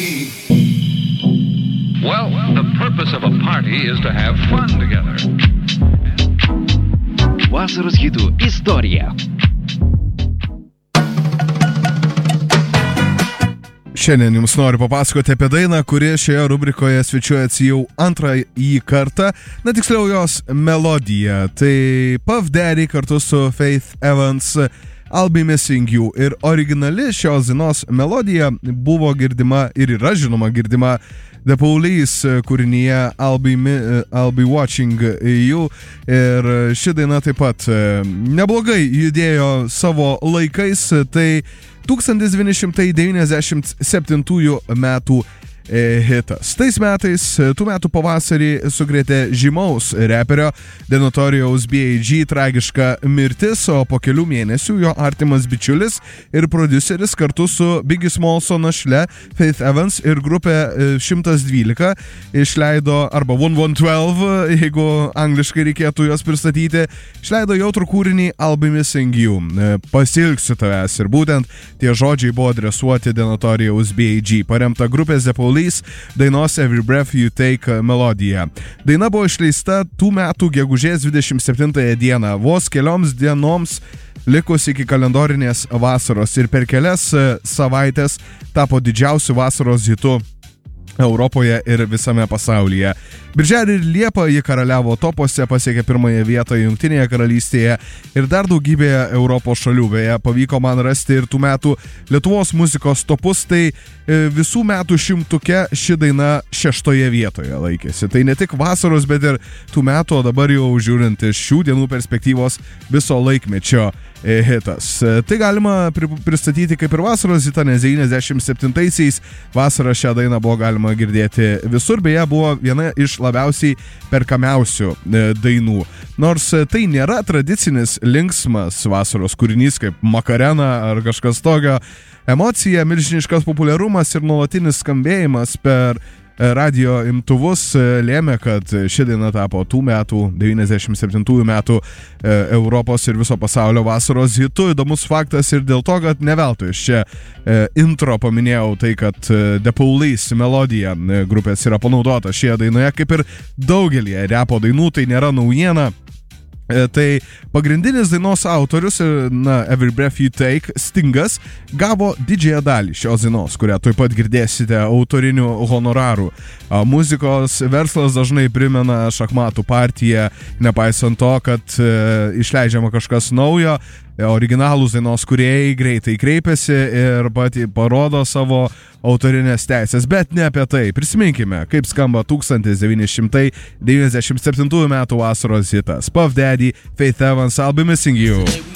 Well, the purpose of a party is to have fun together. Vasaros hitų istorija. Šiandien jums noriu papasakoti apie dainą, kuri šioje rubrikoje svečiuojasi jau antrąjį kartą, tiksliau jos melodija. Tai Puff Daddy kartu su Faith Evans I'll Be Missing You. Ir originali šios dainos melodija buvo girdima ir yra žinoma girdima The Police kūrinyje I'll Be Watching You. Ir ši daina taip pat neblogai judėjo savo laikais. Tai 1997 metų hitas. Tais metais, tų metų pavasarį sukrėtė žymaus reperio The Notorious B.I.G. tragiška mirtis, o po kelių mėnesių jo artimas bičiulis ir prodiuseris kartu su Biggie Smallso našle Faith Evans ir grupė 112 išleido, arba 1112, jeigu angliškai reikėtų juos pristatyti, išleido jautrų kūrinį I'll Be Missing You. Pasilgsiu tavęs. Ir būtent tie žodžiai buvo adresuoti The Notorious B.I.G. paremta grupės The Police dainos Every Breath You Take melodija. Daina buvo išleista tų metų gegužės 27 dieną, vos kelioms dienoms likus iki kalendorinės vasaros, ir per kelias savaitės tapo didžiausiu vasaros hitu Europoje ir visame pasaulyje. Birželį ir Liepą ji karaliavo topuose, pasiekė pirmąją vietą Jungtinėje karalystėje ir dar daugybėje Europos šalių. Beje, pavyko man rasti ir tų metų Lietuvos muzikos topus, tai visų metų šimtuke ši daina 6 vietoje laikėsi. Tai ne tik vasaros, bet ir tų metų, o dabar jau žiūrint iš šių dienų perspektyvos, viso laikmečio hitas. Tai galima pristatyti kaip ir vasaros hitą, nes 97-aisiais vasarą šią dainą buvo galima girdėti visur, beje, buvo viena iš labiausiai perkamiausių dainų. Nors tai nėra tradicinis linksmas vasaros kūrinys kaip Makarena ar kažkas tokio, emocija, milžiniškas populiarumas ir nuolatinis skambėjimas per radio imtuvus lėmė, kad ši daina tapo tų metų, 97 metų Europos ir viso pasaulio vasaros hitu. Įdomus faktas ir dėl to, kad neveltui čia intro paminėjau tai, kad The Police melodija grupės yra panaudota šioje dainoje, kaip ir daugelį repo dainų, tai nėra naujiena. Tai pagrindinis dainos autorius, Every Breath You Take, Stingas, gavo didžiąją dalį šios dainos, kurią tuoj pat girdėsite autorinių honorarų. Muzikos verslas dažnai primena šachmatų partiją, nepaisant to, kad išleidžiama kažkas naujo. Originalūs dainos kūrėjai greitai kreipiasi ir parodo savo autorinės teisės, bet ne apie tai. Prisiminkime, kaip skamba 1997 metų vasaros hitas. Puff Daddy, Faith Evans, I'll Be Missing You.